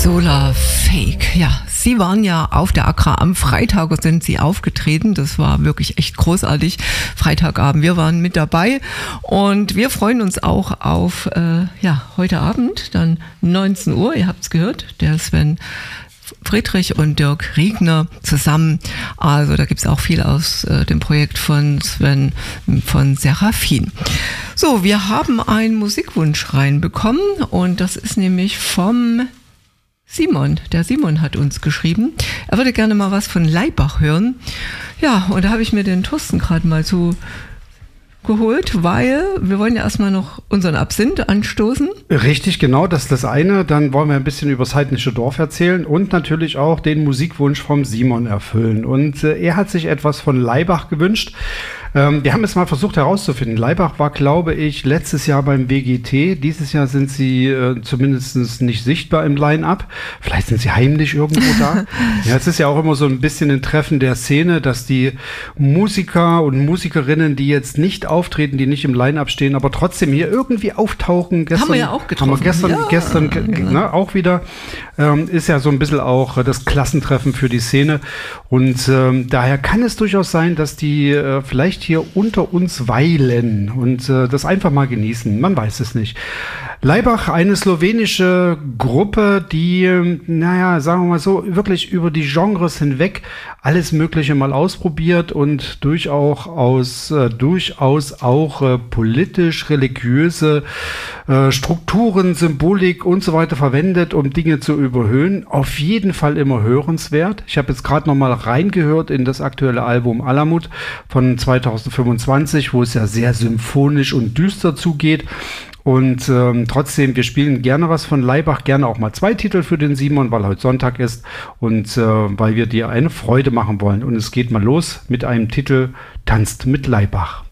Solar Fake, ja. Sie waren ja auf der Accra am Freitag und sind Sie aufgetreten. Das war wirklich echt großartig. Freitagabend, wir waren mit dabei und wir freuen uns auch auf heute Abend, dann 19 Uhr, ihr habt es gehört, der Sven Friedrich und Dirk Riegner zusammen. Also da gibt es auch viel aus dem Projekt von Sven von Seraphin. So, wir haben einen Musikwunsch reinbekommen und das ist nämlich vom Simon. Der Simon hat uns geschrieben, er würde gerne mal was von Laibach hören. Ja, und da habe ich mir den Thorsten gerade mal so geholt, weil wir wollen ja erstmal noch unseren Absinth anstoßen. Richtig, genau, das ist das eine. Dann wollen wir ein bisschen über das heidnische Dorf erzählen und natürlich auch den Musikwunsch vom Simon erfüllen. Und er hat sich etwas von Laibach gewünscht. Wir haben es mal versucht herauszufinden. Laibach war, glaube ich, letztes Jahr beim WGT. Dieses Jahr sind sie zumindest nicht sichtbar im Line-Up. Vielleicht sind sie heimlich irgendwo da. Ja, es ist ja auch immer so ein bisschen ein Treffen der Szene, dass die Musiker und Musikerinnen, die jetzt nicht auftreten, die nicht im Line-Up stehen, aber trotzdem hier irgendwie auftauchen. Haben wir ja auch getroffen. Haben wir gestern genau. Auch wieder. Ist ja so ein bisschen auch das Klassentreffen für die Szene. Und daher kann es durchaus sein, dass die vielleicht hier unter uns weilen und das einfach mal genießen. Man weiß es nicht. Laibach, eine slowenische Gruppe, die, sagen wir mal so, wirklich über die Genres hinweg alles Mögliche mal ausprobiert und durchaus auch politisch-religiöse Strukturen, Symbolik und so weiter verwendet, um Dinge zu überhöhen. Auf jeden Fall immer hörenswert. Ich habe jetzt gerade noch mal reingehört in das aktuelle Album Alamut von 2025, wo es ja sehr symphonisch und düster zugeht. Und trotzdem, wir spielen gerne was von Laibach, gerne auch mal 2 Titel für den Simon, weil heute Sonntag ist und weil wir dir eine Freude machen wollen. Und es geht mal los mit einem Titel Tanzt mit Laibach.